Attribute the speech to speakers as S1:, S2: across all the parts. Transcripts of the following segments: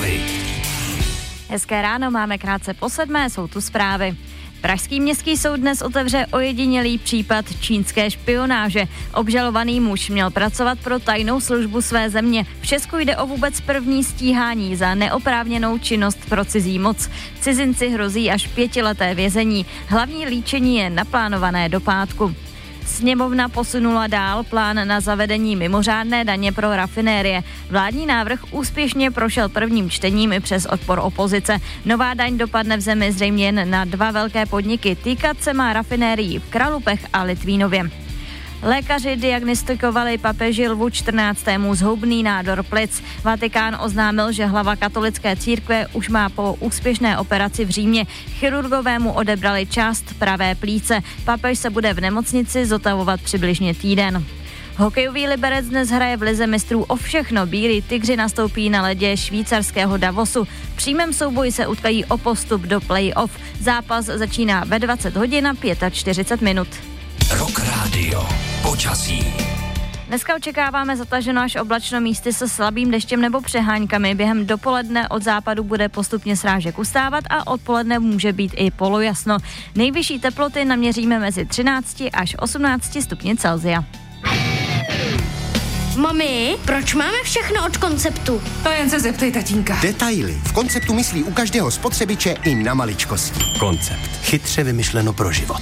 S1: zprávy.
S2: Hezké ráno, máme krátce po 7, jsou tu zprávy. Pražský městský soud dnes otevře ojedinělý případ čínské špionáže. Obžalovaný muž měl pracovat pro tajnou službu své země. V Česku jde o vůbec první stíhání za neoprávněnou činnost pro cizí moc. Cizinci hrozí až 5leté vězení. Hlavní líčení je naplánované do pátku. Sněmovna posunula dál plán na zavedení mimořádné daně pro rafinérie. Vládní návrh úspěšně prošel prvním čtením i přes odpor opozice. Nová daň dopadne v zemi zřejmě jen na 2 velké podniky. Týkat se má rafinérií v Kralupech a Litvínově. Lékaři diagnostikovali papeži Lvu 14. zhoubný nádor plic. Vatikán oznámil, že hlava katolické církve už má po úspěšné operaci v Římě. Chirurgové mu odebrali část pravé plíce. Papež se bude v nemocnici zotavovat přibližně týden. Hokejový Liberec dnes hraje v lize mistrů o všechno. Bílí tygři nastoupí na ledě švýcarského Davosu. V přímém souboji se utkají o postup do play-off. Zápas začíná ve 20 hodin a 45 minut.
S1: Rock Radio. Počasí.
S2: Dneska očekáváme zataženo až oblačno, místy se slabým deštěm nebo přeháňkami. Během dopoledne od západu bude postupně srážek ustávat a odpoledne může být i polojasno. Nejvyšší teploty naměříme mezi 13 až 18 stupni Celsia.
S3: Mami, proč máme všechno od Konceptu?
S4: To jen se zeptej tatínka.
S5: Detaily. V Konceptu myslí u každého spotřebiče i na maličkosti. Koncept. Chytře vymyšleno pro život.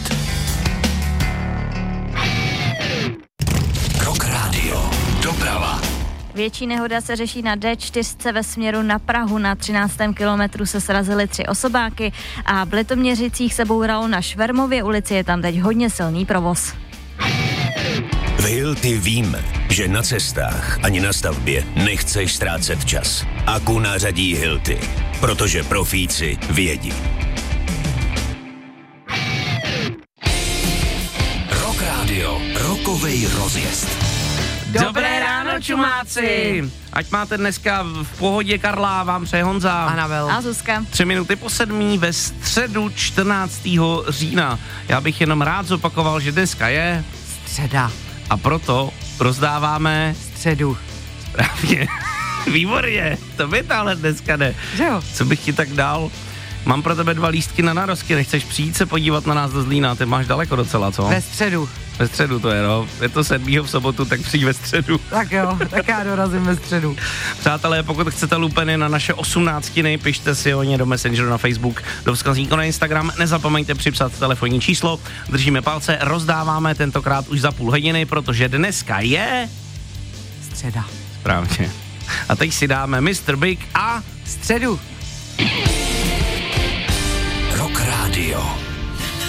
S1: Doprava.
S2: Větší nehoda se řeší na D4 ve směru na Prahu. Na 13. kilometru se srazily 3 osobáky a v Litoměřicích se bouralo na Švermově ulici, je tam teď hodně silný provoz.
S1: V Hilti víme, že na cestách ani na stavbě nechceš ztrácet čas. Aku nářadí Hilti, protože profíci vědí. Rock Radio, rokovej rozjezd.
S6: Dobré ráno, čumáci! Ať máte dneska v pohodě, Karla, vám přeje Honza.
S4: Anabel.
S2: A Zuzka.
S6: 3 minuty po 7 ve středu 14. října. Já bych jenom rád zopakoval, že dneska je
S4: Středa.
S6: a proto rozdáváme
S4: Středu.
S6: správně. Výborně, to by tahle dneska jde.
S4: Že jo?
S6: Co bych ti tak dal? Mám pro tebe 2 lístky na narozky, nechceš přijít se podívat na nás do Zlína, ty máš daleko docela, co?
S4: Ve středu.
S6: Ve středu to je, no. Je to 7. v sobotu, tak přijď ve středu.
S4: Tak jo, tak já dorazím ve středu.
S6: Přátelé, pokud chcete lupeny na naše 18, pište si o ně do Messengeru na Facebook, do vzkazníku na Instagram, nezapomeňte připsat telefonní číslo, držíme palce, rozdáváme tentokrát už za půl hodiny, protože dneska je...
S4: Středa.
S6: Správně. A teď si dáme Mr. Big a...
S4: Středu.
S1: Rock Radio.